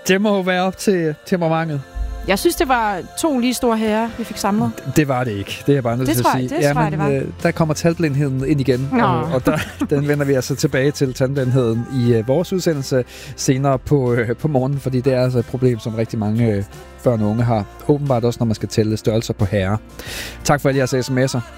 Det må jo være op til temperamentet. Jeg synes, det var 2 lige store herrer, vi fik samlet. Det var det ikke. Det er jeg bare nødt til at sige. Det tror jeg, det var. Der kommer talblindheden ind igen, og den vender vi altså tilbage til talblindheden i vores udsendelse senere på morgenen, fordi det er altså et problem, som rigtig mange børn og unge har. Åbenbart også, når man skal tælle størrelser på herrer. Tak for alle jeres sms'er.